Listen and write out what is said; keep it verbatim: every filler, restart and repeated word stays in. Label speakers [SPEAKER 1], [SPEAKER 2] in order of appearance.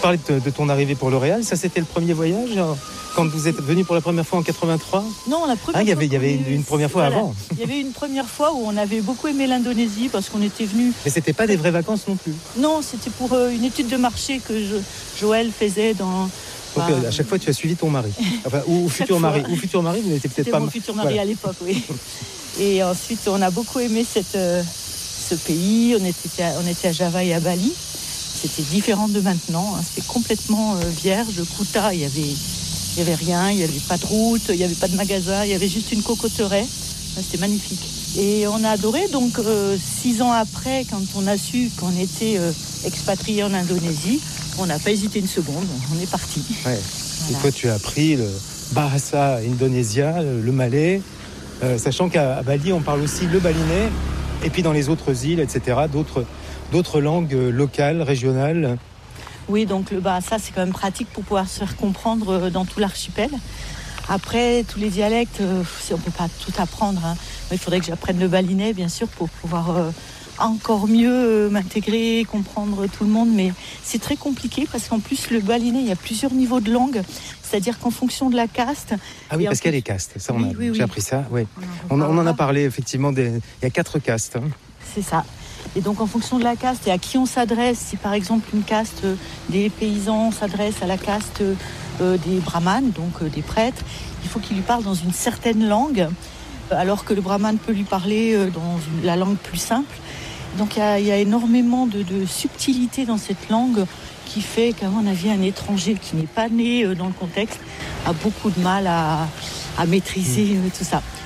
[SPEAKER 1] parlais de, de ton arrivée pour L'Oréal. Ça, c'était le premier voyage quand vous êtes venu pour la première fois en quatre-vingt-trois?
[SPEAKER 2] Non, la première
[SPEAKER 1] ah, il y avait,
[SPEAKER 2] fois.
[SPEAKER 1] Il y avait une, une première fois
[SPEAKER 2] voilà.
[SPEAKER 1] avant.
[SPEAKER 2] Il y avait une première fois où on avait beaucoup aimé l'Indonésie parce qu'on était venus.
[SPEAKER 1] Mais c'était pas des vraies vacances non plus.
[SPEAKER 2] Non, c'était pour euh, une étude de marché que je, Joël faisait dans.
[SPEAKER 1] Donc
[SPEAKER 2] bah,
[SPEAKER 1] à chaque fois, tu as suivi ton mari. Enfin, ou, ou futur
[SPEAKER 2] fois.
[SPEAKER 1] mari. Ou futur mari, vous n'étiez peut-être
[SPEAKER 2] C'était
[SPEAKER 1] pas.
[SPEAKER 2] mon futur mari
[SPEAKER 1] voilà.
[SPEAKER 2] à l'époque, oui. Et ensuite, on a beaucoup aimé cette, euh, ce pays. On était, à, on était à Java et à Bali. C'était différent de maintenant. Hein. C'était complètement euh, vierge. Kuta, il y avait, il y avait rien. Il n'y avait pas de route. Il n'y avait pas de magasin. Il y avait juste une cocotteraie. C'était magnifique. Et on a adoré. Donc, euh, six ans après, quand on a su qu'on était euh, expatriés en Indonésie, on n'a pas hésité une seconde. On est parti.
[SPEAKER 1] Ouais.
[SPEAKER 2] Voilà.
[SPEAKER 1] Et toi, tu as appris le Bahasa Indonésia, le malais, euh, sachant qu'à Bali, on parle aussi le balinais. Et puis dans les autres îles, et cetera, d'autres, d'autres langues locales, régionales.
[SPEAKER 2] Oui, donc le Bahasa, c'est quand même pratique pour pouvoir se faire comprendre dans tout l'archipel. Après, tous les dialectes, euh, on ne peut pas tout apprendre. Hein. Il faudrait que j'apprenne le balinais, bien sûr, pour pouvoir euh, encore mieux euh, m'intégrer, comprendre tout le monde. Mais c'est très compliqué parce qu'en plus, le balinais, il y a plusieurs niveaux de langue. C'est-à-dire qu'en fonction de la caste...
[SPEAKER 1] Ah oui, parce
[SPEAKER 2] plus...
[SPEAKER 1] qu'il y a les castes. Ça, on
[SPEAKER 2] oui,
[SPEAKER 1] a,
[SPEAKER 2] oui, oui.
[SPEAKER 1] j'ai appris ça. Oui.
[SPEAKER 2] On,
[SPEAKER 1] on, on en a parlé, effectivement. Des... Il y a quatre castes. Hein.
[SPEAKER 2] C'est ça. Et donc, en fonction de la caste et à qui on s'adresse, si par exemple une caste euh, des paysans s'adresse à la caste euh, des brahmanes, donc euh, des prêtres, il faut qu'il lui parle dans une certaine langue, alors que le brahmane peut lui parler euh, dans une, la langue plus simple. Donc, il y a, il y a énormément de, de subtilité dans cette langue qui fait qu'à mon avis, un étranger qui n'est pas né euh, dans le contexte a beaucoup de mal à, à maîtriser euh, tout ça.